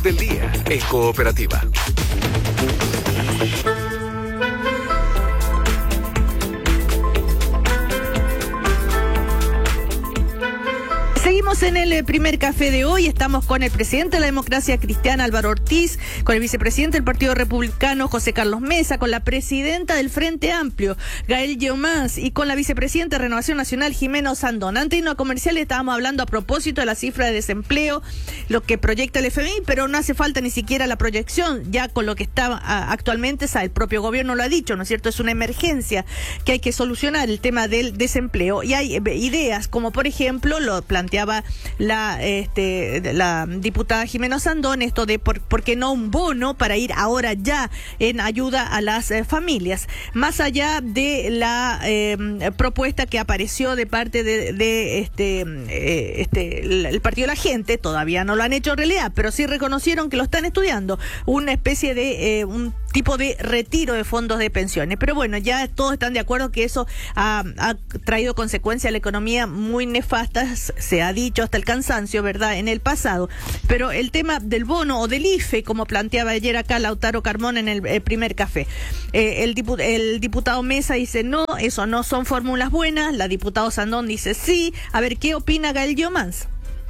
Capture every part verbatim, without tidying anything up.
del día en Cooperativa. Seguimos en el primer café de hoy. Estamos con el presidente de la Democracia Cristiana, Álvaro Ortiz, con el vicepresidente del Partido Republicano, José Carlos Mesa, con la presidenta del Frente Amplio, Gael Yeomans, y con la vicepresidenta de Renovación Nacional, Jimena Osandón. Antes de irnos a comerciales estábamos hablando a propósito de la cifra de desempleo, lo que proyecta el F M I, pero no hace falta ni siquiera la proyección. Ya con lo que está a, actualmente, el propio gobierno lo ha dicho, ¿no es cierto? Es una emergencia que hay que solucionar, el tema del desempleo. Y hay ideas, como por ejemplo, lo plantea la este la diputada Jimena Osandón, esto de por, por qué no un bono para ir ahora ya en ayuda a las eh, familias, más allá de la eh, propuesta que apareció de parte de, de este eh, este el, el Partido de la Gente. Todavía no lo han hecho en realidad, pero sí reconocieron que lo están estudiando, una especie de eh, un tipo de retiro de fondos de pensiones. Pero bueno, ya todos están de acuerdo que eso ha, ha traído consecuencias a la economía muy nefastas, se ha dicho hasta el cansancio, ¿verdad?, en el pasado. Pero el tema del bono o del I F E, como planteaba ayer acá Lautaro Carmona en el, el primer café, eh, el, dipu- el diputado Mesa dice no, eso no son fórmulas buenas, la diputada Osandón dice sí. A ver, ¿qué opina Gael Yeomans?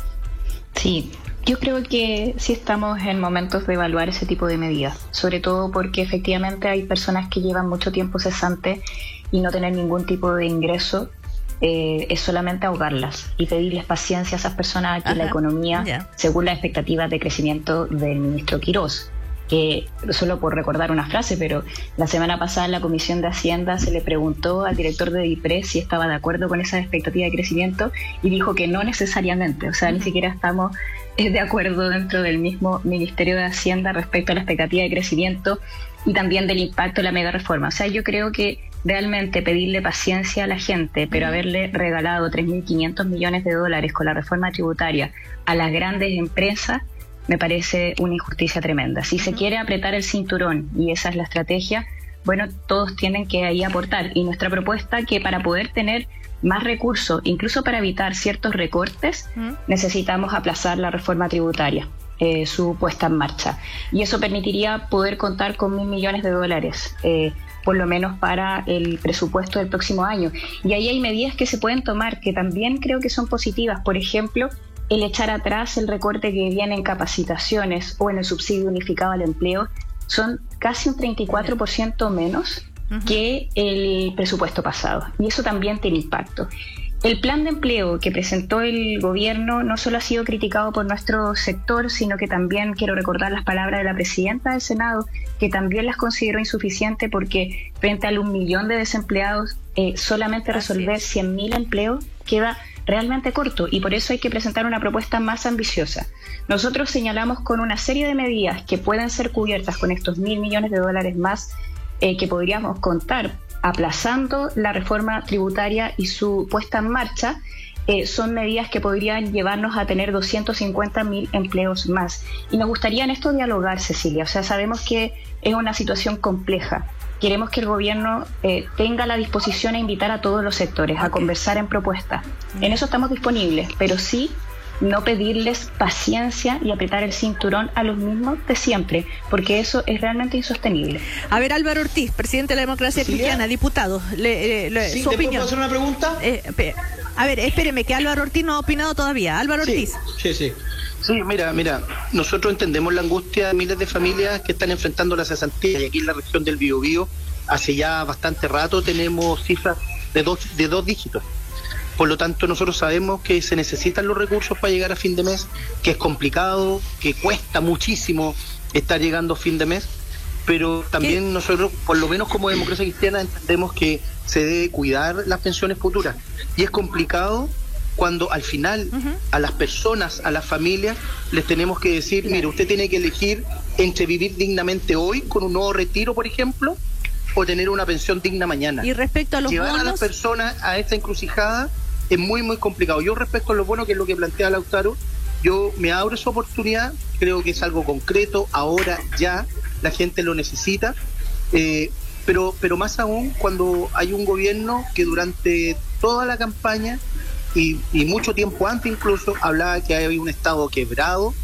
Sí, yo creo que sí estamos en momentos de evaluar ese tipo de medidas, sobre todo porque efectivamente hay personas que llevan mucho tiempo cesante y no tener ningún tipo de ingreso eh, es solamente ahogarlas y pedirles paciencia a esas personas aquí en la economía, yeah. según las expectativas de crecimiento del ministro Quirós, que solo por recordar una frase, pero la semana pasada en la Comisión de Hacienda se le preguntó al director de DIPRES si estaba de acuerdo con esas expectativas de crecimiento y dijo que no necesariamente, o sea, uh-huh. ni siquiera estamos de acuerdo dentro del mismo Ministerio de Hacienda respecto a la expectativa de crecimiento y también del impacto de la mega reforma. O sea, yo creo que realmente pedirle paciencia a la gente, pero haberle regalado tres mil quinientos millones de dólares con la reforma tributaria a las grandes empresas me parece una injusticia tremenda. Si se quiere apretar el cinturón y esa es la estrategia, bueno, todos tienen que ahí aportar. Y nuestra propuesta que para poder tener más recursos, incluso para evitar ciertos recortes, ¿Mm? necesitamos aplazar la reforma tributaria, eh, su puesta en marcha. Y eso permitiría poder contar con mil millones de dólares, eh, por lo menos para el presupuesto del próximo año. Y ahí hay medidas que se pueden tomar que también creo que son positivas. Por ejemplo, el echar atrás el recorte que viene en capacitaciones o en el subsidio unificado al empleo son casi un treinta y cuatro por ciento menos uh-huh. que el presupuesto pasado. Y eso también tiene impacto. El plan de empleo que presentó el gobierno no solo ha sido criticado por nuestro sector, sino que también quiero recordar las palabras de la presidenta del Senado, que también las consideró insuficientes porque frente al un millón de desempleados, eh, solamente resolver cien mil empleos queda realmente corto y por eso hay que presentar una propuesta más ambiciosa. Nosotros señalamos con una serie de medidas que pueden ser cubiertas con estos mil millones de dólares más eh, que podríamos contar aplazando la reforma tributaria y su puesta en marcha. Eh, son medidas que podrían llevarnos a tener doscientos cincuenta mil empleos más. Y nos gustaría en esto dialogar, Cecilia. O sea, sabemos que es una situación compleja. Queremos que el gobierno eh, tenga la disposición a invitar a todos los sectores a conversar en propuestas. En eso estamos disponibles, pero sí no pedirles paciencia y apretar el cinturón a los mismos de siempre, porque eso es realmente insostenible. A ver, Álvaro Ortiz, presidente de la Democracia ¿Cecilia? Cristiana, diputado, le, le, sí, su ¿te opinión. puedo hacer una pregunta? Eh, a ver, espéreme, que Álvaro Ortiz no ha opinado todavía. Álvaro sí, Ortiz. Sí, sí. Sí, mira, mira, nosotros entendemos la angustia de miles de familias que están enfrentando la cesantía y aquí en la región del Biobío hace ya bastante rato tenemos cifras de dos, de dos dígitos. Por lo tanto, nosotros sabemos que se necesitan los recursos para llegar a fin de mes, que es complicado, que cuesta muchísimo estar llegando a fin de mes, pero también ¿Qué? nosotros, por lo menos como Democracia Cristiana, entendemos que se debe cuidar las pensiones futuras. Y es complicado cuando al final uh-huh. a las personas, a las familias, les tenemos que decir, claro. mire, usted tiene que elegir entre vivir dignamente hoy, con un nuevo retiro, por ejemplo, o tener una pensión digna mañana. Y respecto a los Llevar bonos, a las personas a esta encrucijada es muy, muy complicado. Yo respecto a lo bueno, que es lo que plantea Lautaro, yo me abro esa oportunidad, creo que es algo concreto, ahora ya, la gente lo necesita, eh, pero, pero más aún cuando hay un gobierno que durante toda la campaña y, y mucho tiempo antes incluso, hablaba que hay un Estado quebrado,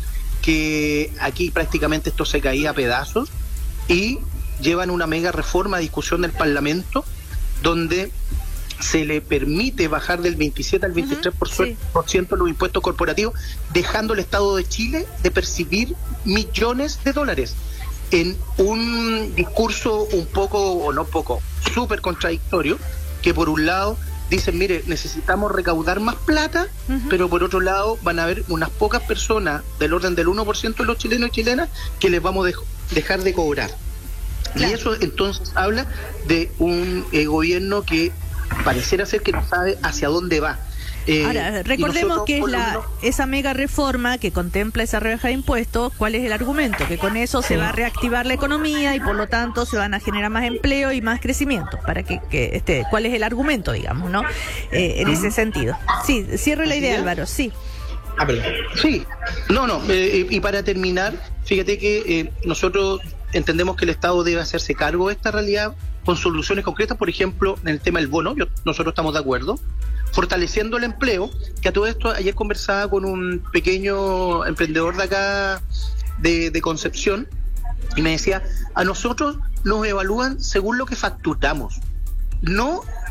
que aquí prácticamente esto se caía a pedazos y llevan una mega reforma a discusión del Parlamento donde se le permite bajar del veintisiete al veintitrés por ciento, uh-huh, sí, por ciento los impuestos corporativos, dejando al Estado de Chile de percibir millones de dólares, en un discurso un poco, o no poco, súper contradictorio, que por un lado dicen, mire, necesitamos recaudar más plata, uh-huh, pero por otro lado van a haber unas pocas personas del orden del uno por ciento de los chilenos y chilenas que les vamos a dej- dejar de cobrar. Claro. Y eso entonces habla de un eh, gobierno que pareciera ser que no sabe hacia dónde va. Eh, Ahora, recordemos que es la menos... esa mega reforma que contempla esa rebaja de impuestos. ¿Cuál es el argumento? Que con eso se va a reactivar la economía y por lo tanto se van a generar más empleo y más crecimiento. Para que, que este, ¿cuál es el argumento, digamos, no? Eh, en ese sentido. Sí, cierre la idea, Álvaro, sí. Ah, perdón. Sí, no, no, eh, y para terminar, fíjate que eh, nosotros entendemos que el Estado debe hacerse cargo de esta realidad con soluciones concretas, por ejemplo, en el tema del bono, yo, nosotros estamos de acuerdo, fortaleciendo el empleo, que a todo esto ayer conversaba con un pequeño emprendedor de acá, de, de Concepción, y me decía, a nosotros nos evalúan según lo que facturamos, no